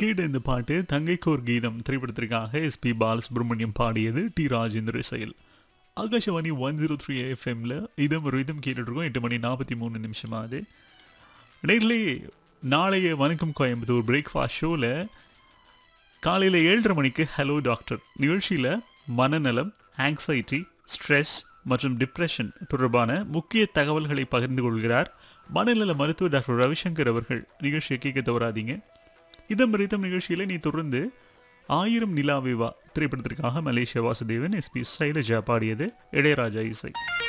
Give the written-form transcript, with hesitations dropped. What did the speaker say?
கேட்ட இந்த பாட்டு தங்கைக்கோர் கீதம் திரைப்படத்திற்காக எஸ்பி பாலசுப்ரமணியம் பாடியது டி ராஜேந்தர் இசையில். ஆகாஷவாணி 103 எஃப்எம்ல இதம் ஒரு இதம் கேட்டுட்டு இருக்கோம். 8 மணி 43 ஆகுது. நேரிலே நாளைய வணக்கம் கோயம்புத்தூர் பிரேக்ஃபாஸ்ட் ஷோவில் காலையில் 7:30 மணிக்கு ஹலோ டாக்டர் நிகழ்ச்சியில் மனநலம், ஆங்ஸைட்டி, ஸ்ட்ரெஸ் மற்றும் டிப்ரெஷன் தொடர்பான முக்கிய தகவல்களை பகிர்ந்து கொள்கிறார் மனநல மருத்துவர் டாக்டர் ரவிசங்கர் அவர்கள். நிகழ்ச்சியை கேட்க தவறாதீங்க. இதம் ரிதம் நிகழ்ச்சியில் நீ தொடர்ந்து 1000 நிலாவே வா திரைப்படத்திற்காக மலேசியா வாசுதேவன், எஸ்பி சைலஜா பாடியது, இளையராஜா இசை.